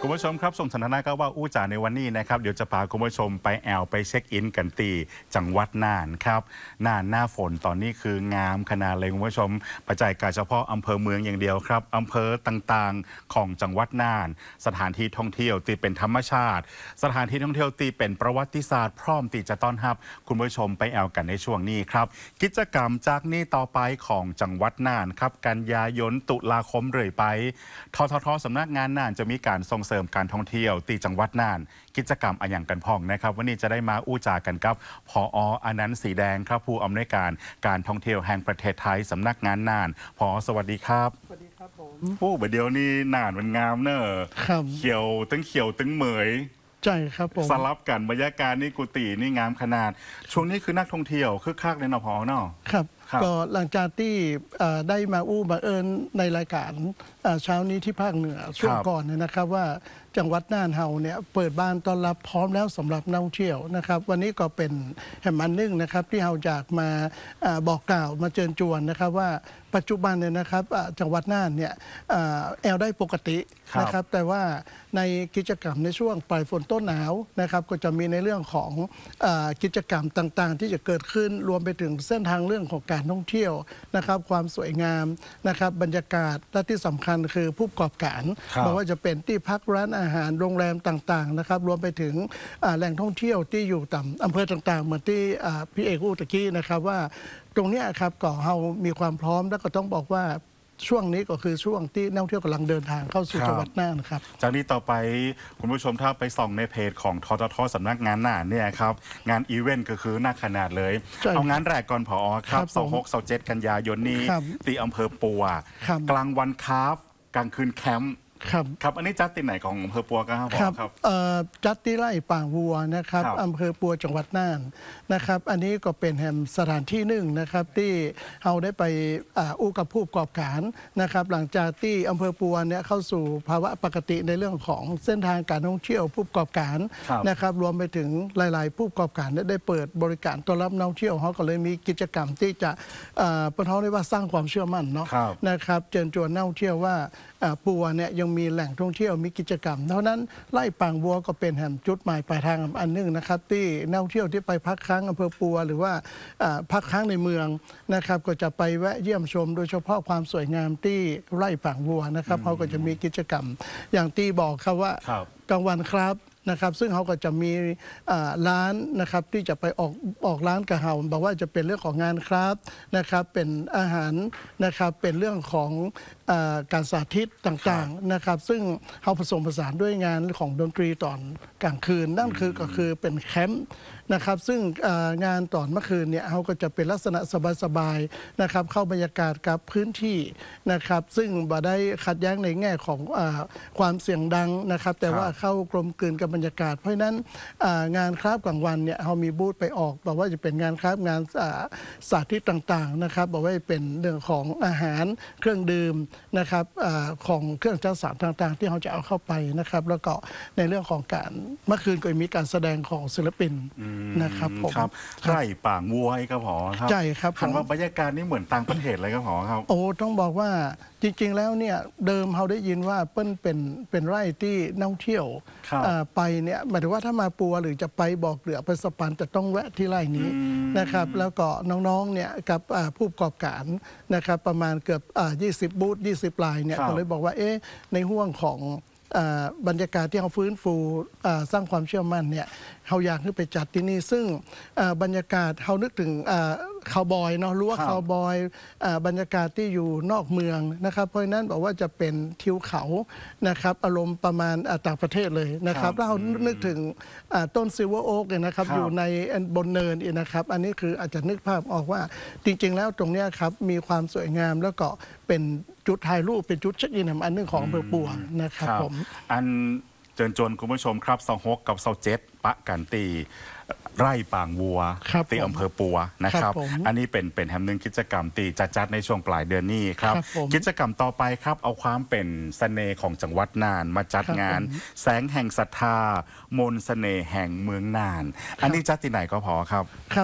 คุณผู้ชมครับส่งสถานะก็ว่าอู้จ่าในวันนี้นะครับเดี๋ยวจะพาคุณผู้ชมไปแอลไปเช็คอินกันตีจังหวัดน่านครับน่านหน้าฝนตอนนี้คืองามขนาดเลยคุณผู้ชมปัจจัยการเฉพาะอำเภอเมืองอย่างเดียวครับอำเภอต่างๆของจังหวัดน่านสถานที่ท่องเที่ยวตีเป็นธรรมชาติสถานที่ท่องเที่ยวตีเป็นประวัติศาสตร์พร้อมตีจะต้อนรับคุณผู้ชมไปแอลกันในช่วงนี้ครับกิจกรรมจากนี้ต่อไปของจังหวัดน่านครับกันยายนตุลาคมเรื่อยไปททสำนักงานน่านจะมีการส่งเสริมการท่องเที่ยวตีจังหวัดน่านกิจกรรมอย่างกันพ่องนะครับวันนี้จะได้มาอู้จากันกับผอ.อนันต์สีแดงครับผู้อำนวยการท่องเที่ยวแห่งประเทศไทยสำนักงานน่านผอ.สวัสดีครับสวัสดีครับผมเดี๋ยวนี้น่านมันงามเนอะเขียวตึงเหมยใช่ครับผมสลับกันบรรยากาศนี่กุฏินี่งามขนาดช่วงนี้คือนักท่องเที่ยวคึกคักเลยเนาะผอ.เนาะครับก็หลังจากที่ได้มามาในรายการเช้านี้ที่ภาคเหนือช่วงก่อนเนี่ยนะครับว่าจังหวัดน่านเฮาเนี่ยเปิดบ้านต้อนรับพร้อมแล้วสำหรับนักท่องเที่ยวนะครับวันนี้ก็เป็นแห่งอันนึงนะครับที่เฮาจากมาบอกกล่าวมาเชิญชวนนะครับว่าปัจจุบันเนี่ยนะครับจังหวัดน่านเนี่ยแอลได้ปกตินะครับแต่ว่าในกิจกรรมในช่วงปลายฝนต้นหนาวนะครับก็จะมีในเรื่องของกิจกรรมต่างๆที่จะเกิดขึ้นรวมไปถึงเส้นทางเรื่องของการท่องเที่ยวนะครับความสวยงามนะครับบรรยากาศและที่สำคัญคือผู้ประกอบการไม่ว่าจะเป็นที่พักร้านอาหารโรงแรมต่างๆนะครับรวมไปถึงแหล่งท่องเที่ยวที่อยู่ต่ำอำเภอต่างๆเหมือนที่พี่เอกอู้ตะกี้นะครับว่าตรงนี้ครับก็เรามีความพร้อมแล้วก็ต้องบอกว่าช่วงนี้ก็คือช่วงที่นักท่องเที่ยวกำลังเดินทางเข้าสู่จังหวัดน่านครับจากนี้ต่อไปคุณผู้ชมถ้าไปส่องในเพจของททสำนักงานน่านเนี่ยครับงานอีเวนต์ก็คือน่าขนาดเลยเอางานแรกก่อนผอ.ครับ26-27 กันยายนนี้ที่อำเภอปัวกลางวันคาฟกลางคืนแคมป์ครับอันนี้จัดที่ไหนของอำเภอปัวครับครับจัดที่ไร่ป่างวัวนะครับอำเภอปัวจังหวัดน่านนะครับอันนี้ก็เป็นแห่งสถานที่หนึ่งนะครับที่เราได้ไปอู้กับผู้ประกอบการนะครับหลังจากที่อำเภอปัวเนี่ยเข้าสู่ภาวะปกติในเรื่องของเส้นทางการท่องเที่ยวผู้ประกอบการนะครับรวมไปถึงหลายๆผู้ประกอบการได้เปิดบริการต้อนรับนักท่องเที่ยวเขาก็เลยมีกิจกรรมที่จะเป็นเขาเรียกว่าสร้างความเชื่อมั่นเนาะนะครับเชิญชวนนักท่องเที่ยวว่าปัวเนี่ยยังมีแหล่งท่องเที่ยวมีกิจกรรมเท่านั้นไล่ป่างวัวก็เป็นแห่งจุดหมายปลายทางอันนึงนะครับที่นักท่องเที่ยวที่ไปพักค้างอำเภอปัวหรือว่าพักค้างในเมืองนะครับก็จะไปแวะเยี่ยมชมโดยเฉพาะความสวยงามที่ไร่ป่างวัวนะครับเขาก็จะมีกิจกรรมอย่างที่บอกครับว่ากลางวันครับนะครับซึ่งเขาก็จะมีร้านนะครับที่จะไปออกร้านกระเฮาบอกว่าจะเป็นเรื่องของงานครับนะครับเป็นอาหารนะครับเป็นเรื่องของการสาธิตต่างๆนะครับซึ่งเขาผสมผสานด้วยงานของดนตรีตอนกลางคืนนั่นก็คือเป็นแคมป์นะครับซึ่งงานตอนเมื่อคืนเนี่ยเขาก็จะเป็นลักษณะสบายๆนะครับเข้าบรรยากาศกับพื้นที่นะครับซึ่งบ่ได้ขัดแย้งในแง่ของความเสียงดังนะครับแต่ว่าเข้ากลมกลืนกับบรรยากาศเพราะฉะนั้นงานคราฟกลางวันเนี่ยเขามีบูธไปออกบอกว่าจะเป็นงานคราฟงานสาธิตต่างๆนะครับบอกว่าเป็นเรื่องของอาหารเครื่องดื่มนะครับของเครื่องจักสานต่างๆที่เขาจะเอาเข้าไปนะครับแล้วก็ในเรื่องของการเมื่อคืนก็มีการแสดงของศิลปินนะครับผมไร่ป่างวัวครับผอครับใช่ครับหันว่าบรรยากาศนี่เหมือนต่างประเทศเลยครับผอครับโอ้ต้องบอกว่าจริงๆแล้วเนี่ยเดิมเขาได้ยินว่าเปิ้ลเป็นไร่ที่นักท่องเที่ยวไปเนี่ยหมายถึงว่าถ้ามาปัวหรือจะไปบอกเหลือไปสปันจะต้องแวะที่ไร่นี้นะครับแล้วก็น้องๆเนี่ยกับผู้ประกอบการนะครับประมาณเกือบ20 บูธ 20 รายเนี่ยก็เลยบอกว่าในห่วงของบรรยากาศที่เขาฟื้นฟูสร้างความเชื่อมั่นเนี่ยเขาอยากให้ไปจัดที่นี่ซึ่งบรรยากาศเขานึกถึงคาวบอยเนาะรั้วคาวบอยบรรยากาศที่อยู่นอกเมืองนะครับเพราะฉะนั้นบอกว่าจะเป็นทิวเขานะครับอารมณ์ประมาณต่างประเทศเลยนะครับแล้วเรานึกถึงต้นซิลเวอร์โอ๊กเนี่ยนะครับอยู่ในบนเนินนะครับอันนี้คืออาจจะนึกภาพออกว่าจริงๆแล้วตรงนี้ครับมีความสวยงามแล้วก็เป็นจุดถ่ายรูปเป็นจุดเช็คอินอันหนึ่งของอำเภอปัวนะครับผมอันเชิญชวนคุณผู้ชมครับ26 กับ 27 ปะกันตีไร่ป่างวัวตีอำเภอปัวนะครับอันนี้เป็นแห่งหนึ่งกิจกรรมตีจัดในช่วงปลายเดือนนี้ครับกิจกรรมต่อไปครับเอาความเป็นเสน่ห์ของจังหวัดน่านมาจัดงานแสงแห่งศรัทธามนต์เสน่ห์แห่งเมืองน่านอันนี้จัดที่ไหนก็พอครับ